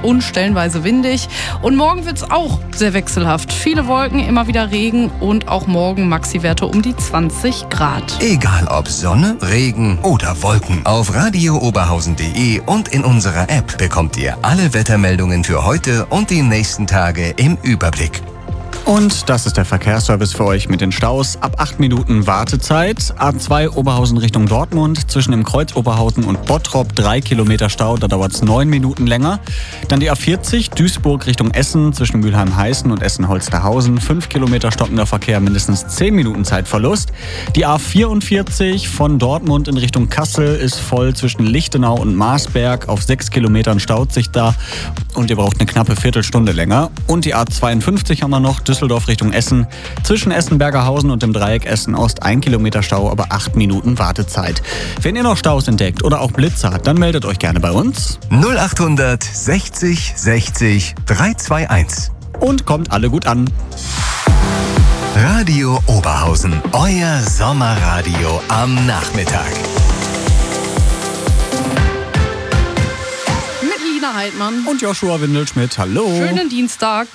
und stellenweise windig. Und morgen wird es auch sehr wechselhaft. Viele Wolken, immer wieder Regen und auch morgen Maxi-Werte um die 20 Grad. Egal ob Sonne, Regen oder Wolken. Auf radiooberhausen.de und in unserer App bekommt ihr alle Wettermeldungen für heute und die nächsten Tage im Überblick. Und das ist der Verkehrsservice für euch mit den Staus. Ab 8 Minuten Wartezeit. A2 Oberhausen Richtung Dortmund. Zwischen dem Kreuz Oberhausen und Bottrop 3 Kilometer Stau. Da dauert es 9 Minuten länger. Dann die A40 Duisburg Richtung Essen. Zwischen Mülheim-Heißen und Essen-Holsterhausen. 5 Kilometer stockender Verkehr, mindestens 10 Minuten Zeitverlust. Die A44 von Dortmund in Richtung Kassel ist voll zwischen Lichtenau und Marsberg. Auf 6 Kilometern staut sich da. Und ihr braucht eine knappe Viertelstunde länger. Und die A52 haben wir noch. Düsseldorf Richtung Essen. Zwischen Essen-Bergerhausen und dem Dreieck Essen-Ost 1 Kilometer Stau, aber 8 Minuten Wartezeit. Wenn ihr noch Staus entdeckt oder auch Blitze habt, dann meldet euch gerne bei uns. 0800 60 60 321. Und kommt alle gut an. Radio Oberhausen, euer Sommerradio am Nachmittag. Mit Lina Heidmann. Und Joshua Windelschmidt, hallo. Schönen Dienstag.